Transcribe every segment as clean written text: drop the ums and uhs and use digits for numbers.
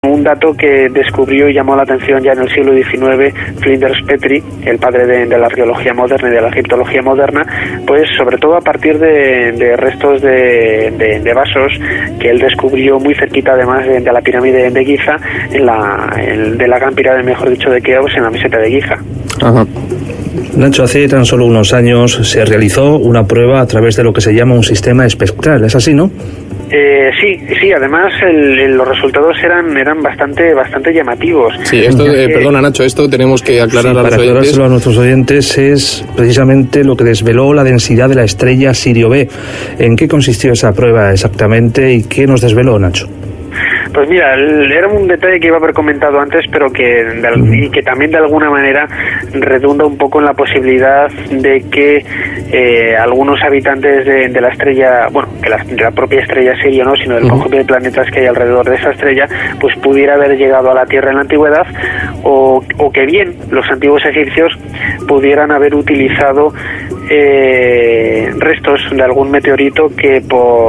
Un dato que descubrió y llamó la atención ya en el siglo XIX Flinders Petrie, el padre de la arqueología moderna y de la egiptología moderna, pues sobre todo a partir de restos de vasos que él descubrió muy cerquita, además de la pirámide de Giza, de la gran pirámide, mejor dicho, de Keops, en la meseta de Giza. Ajá. Nacho, hace tan solo unos años se realizó una prueba a través de lo que se llama un sistema espectral, ¿es así, no? Sí, además los resultados eran bastante llamativos. Sí, esto, perdona Nacho, esto tenemos que aclarar a los oyentes. Para aclarárselo a nuestros oyentes, es precisamente lo que desveló la densidad de la estrella Sirio B. ¿En qué consistió esa prueba exactamente y qué nos desveló, Nacho? Pues mira, era un detalle que iba a haber comentado antes, pero que también de alguna manera redunda un poco en la posibilidad de que algunos habitantes de la estrella, bueno, de la propia estrella Sirio, no, sino del conjunto de planetas que hay alrededor de esa estrella, pues pudiera haber llegado a la Tierra en la antigüedad, o que bien los antiguos egipcios pudieran haber utilizado restos de algún meteorito que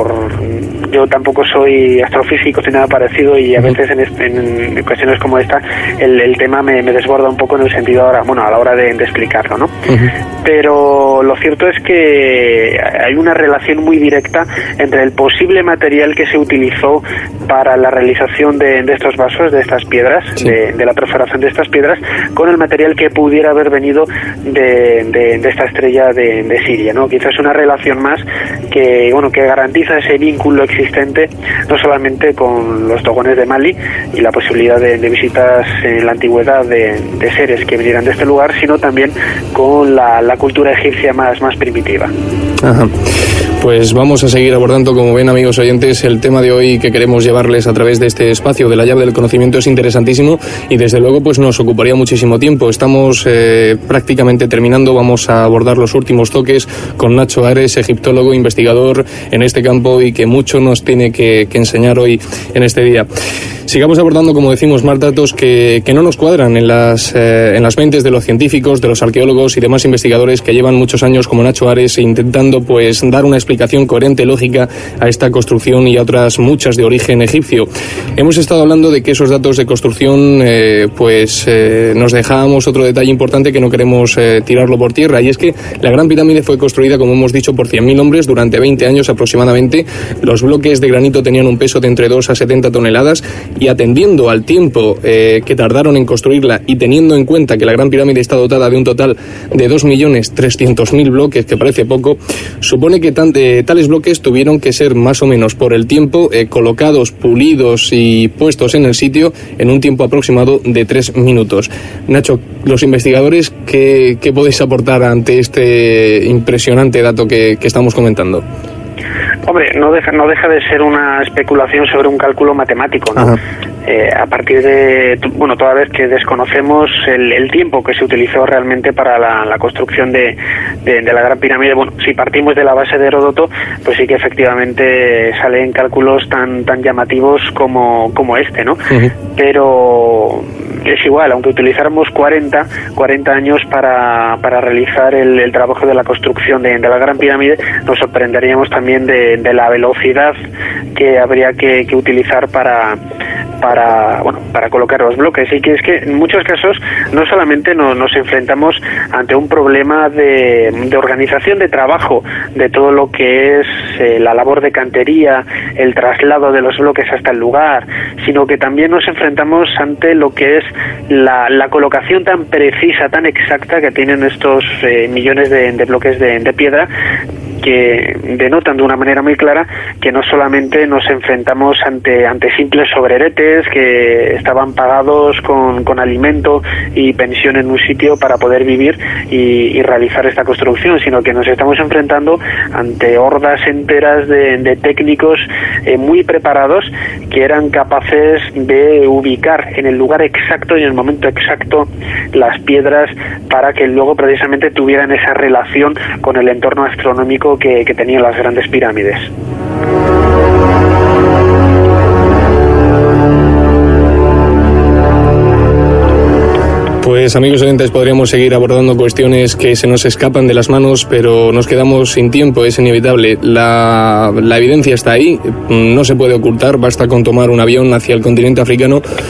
yo tampoco soy astrofísico ni nada parecido, y a veces en ocasiones como esta el tema me desborda un poco en el sentido a la hora de explicarlo, ¿no? Pero lo cierto es que hay una relación muy directa entre el posible material que se utilizó para la realización de estos vasos, de estas piedras, sí, de la perforación de estas piedras, con el material que pudiera haber venido de esta estrella de Siria, ¿no? Quizás una relación más que garantiza ese vínculo existente, no solamente con los dogones de Mali y la posibilidad de visitas en la antigüedad de seres que vinieran de este lugar, sino también con la cultura egipcia más primitiva. Ajá. Pues vamos a seguir abordando, como ven, amigos oyentes, el tema de hoy que queremos llevarles a través de este espacio de la llave del conocimiento es interesantísimo y desde luego pues nos ocuparía muchísimo tiempo. Estamos prácticamente terminando, vamos a abordar los últimos toques con Nacho Ares, egiptólogo, investigador en este campo y que mucho nos tiene que enseñar hoy en este día. Sigamos abordando, como decimos, más datos que no nos cuadran en las mentes de los científicos, de los arqueólogos y demás investigadores que llevan muchos años como Nacho Ares intentando pues dar una explicación coherente, lógica a esta construcción y a otras muchas de origen egipcio. Hemos estado hablando de que esos datos de construcción nos dejábamos otro detalle importante que no queremos tirarlo por tierra, y es que la Gran Pirámide fue construida, como hemos dicho, por 100.000 hombres durante 20 años aproximadamente. Los bloques de granito tenían un peso de entre 2 a 70 toneladas y atendiendo al tiempo que tardaron en construirla y teniendo en cuenta que la Gran Pirámide está dotada de un total de 2.300.000 bloques, que parece poco, supone que tales bloques tuvieron que ser más o menos por el tiempo colocados, pulidos y puestos en el sitio en un tiempo aproximado de 3 minutos. Nacho, los investigadores, ¿qué podéis aportar ante este impresionante dato que estamos comentando? Hombre, no deja de ser una especulación sobre un cálculo matemático, ¿no? A partir de, toda vez que desconocemos el tiempo que se utilizó realmente para la construcción de la Gran Pirámide, si partimos de la base de Heródoto, pues sí que efectivamente salen cálculos tan llamativos como este, ¿no? Pero es igual, aunque utilizáramos 40 años para realizar el trabajo de la construcción de la Gran Pirámide, nos sorprenderíamos también de la velocidad que habría que utilizar para colocar los bloques. Y que es que en muchos casos no solamente nos enfrentamos ante un problema de organización de trabajo, de todo lo que es la labor de cantería, el traslado de los bloques hasta el lugar, sino que también nos enfrentamos ante lo que es la colocación tan precisa, tan exacta que tienen estos millones de bloques de piedra, que denotan de una manera muy clara que no solamente nos enfrentamos ante simples sobreretes que estaban pagados con alimento y pensión en un sitio para poder vivir y realizar esta construcción, sino que nos estamos enfrentando ante hordas enteras de técnicos muy preparados que eran capaces de ubicar en el lugar exacto y en el momento exacto las piedras para que luego precisamente tuvieran esa relación con el entorno astronómico que tenían las grandes pirámides. Pues amigos oyentes, podríamos seguir abordando cuestiones que se nos escapan de las manos, pero nos quedamos sin tiempo, es inevitable. La evidencia está ahí, no se puede ocultar, basta con tomar un avión hacia el continente africano